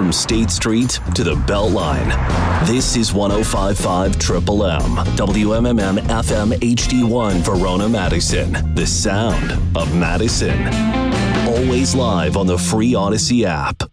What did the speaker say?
from State Street to the Beltline. This is 105.5 Triple M, WMMM FM HD1 Verona, Madison. The sound of Madison. Always live on the free Odyssey app.